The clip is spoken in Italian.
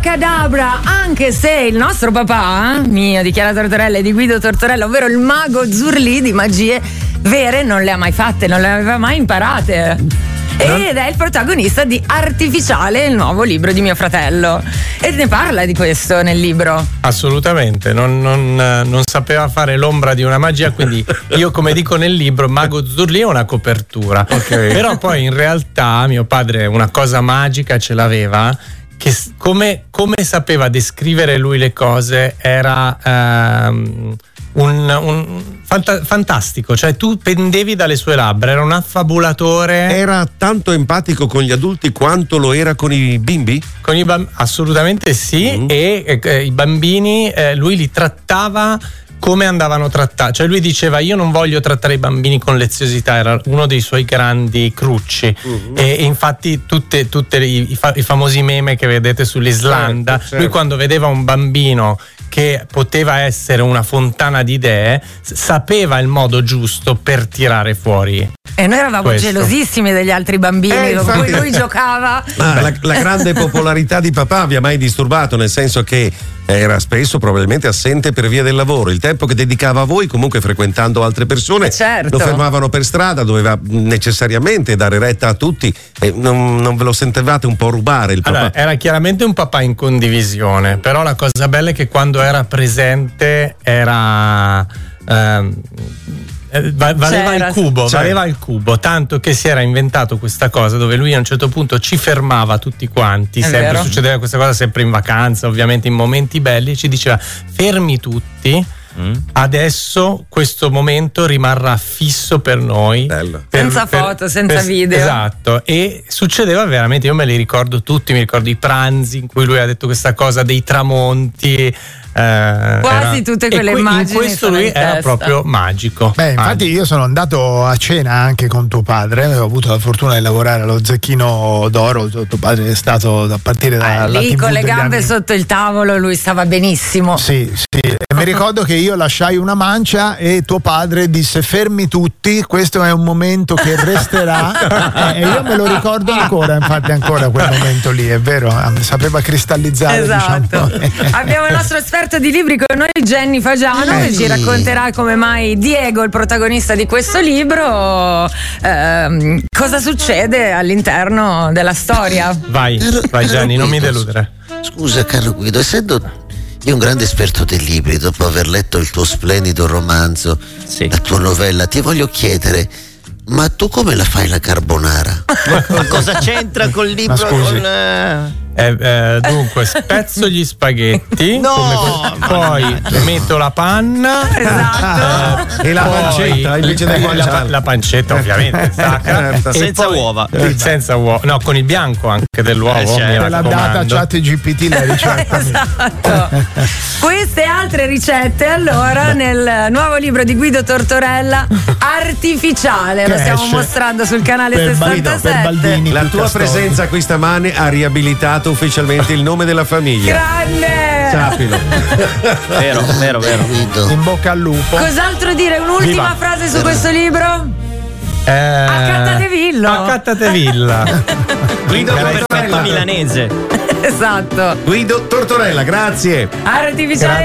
Abracadabra, anche se il nostro papà, mio, di Chiara Tortorella e di Guido Tortorella, ovvero il mago Zurlì, di magie vere non le ha mai fatte, non le aveva mai imparate. Ed è il protagonista di Artificiale, il nuovo libro di mio fratello, e ne parla di questo nel libro. Assolutamente, non sapeva fare l'ombra di una magia, quindi io, come dico nel libro, Mago Zurlì è una copertura. Okay. Però poi in realtà mio padre una cosa magica ce l'aveva, che come sapeva descrivere lui le cose era fantastico, cioè tu pendevi dalle sue labbra, era un affabulatore. Era tanto empatico con gli adulti quanto lo era con i bimbi? Assolutamente sì. E i bambini lui li trattava come andavano trattati, cioè lui diceva: io non voglio trattare i bambini con leziosità, era uno dei suoi grandi crucci. E infatti tutte i famosi meme che vedete sull'Islanda, certo. Lui quando vedeva un bambino che poteva essere una fontana di idee, sapeva il modo giusto per tirare fuori. E noi eravamo gelosissimi degli altri bambini con cui lui giocava. La grande popolarità di papà vi ha mai disturbato? Nel senso che era spesso probabilmente assente per via del lavoro. Il tempo che dedicava a voi, comunque frequentando altre persone, certo. Lo fermavano per strada, doveva necessariamente dare retta a tutti. Non ve lo sentivate un po' rubare il papà? Allora, era chiaramente un papà in condivisione, però la cosa bella è che quando era presente era valeva il cubo, tanto che si era inventato questa cosa dove lui a un certo punto ci fermava tutti quanti, sempre succedeva questa cosa, sempre in vacanza, ovviamente in momenti belli, ci diceva: fermi tutti, adesso questo momento rimarrà fisso per noi. Senza foto, senza video. Esatto. E succedeva veramente, io me li ricordo tutti, mi ricordo i pranzi in cui lui ha detto questa cosa, dei tramonti, quasi tutte quelle immagini. In questo lui era proprio magico. Beh, infatti io sono andato a cena anche con tuo padre, avevo avuto la fortuna di lavorare allo Zecchino d'Oro. Tuo padre è stato a partire dalla lì TV con le gambe sotto il tavolo, lui stava benissimo. Sì. E mi ricordo che io lasciai una mancia e tuo padre disse: fermi tutti, questo è un momento che resterà. E io me lo ricordo ancora, infatti ancora quel momento lì, è vero, sapeva cristallizzare. Esatto. Diciamo. Abbiamo il nostro esperto di libri con noi, Jenny Fagiano, che ci racconterà come mai Diego, il protagonista di questo libro, cosa succede all'interno della storia. Vai Jenny, non mi deludere. Scusa caro Guido, essendo io un grande esperto dei libri, dopo aver letto il tuo splendido romanzo, la tua novella, ti voglio chiedere: ma tu come la fai la carbonara? Ma cosa c'entra col libro? Dunque spezzo gli spaghetti, poi metto la panna, e la pancetta invece del guanciale. La pancetta ovviamente sacra, senza uova. Senza uova, no, con il bianco anche dell'uovo. Te l'ha data ChatGPT la ricetta. Esatto. Queste altre ricette allora nel nuovo libro di Guido Tortorella, Artificiale, lo stiamo mostrando sul canale 67. La tua presenza qui stamane ha riabilitato ufficialmente il nome della famiglia. Grande! Sappilo. Vero. In bocca al lupo. Cos'altro dire? Un'ultima frase su questo libro? Accattate villa. Guido perfetto milanese. Esatto. Guido Tortorella, grazie. Artificiale.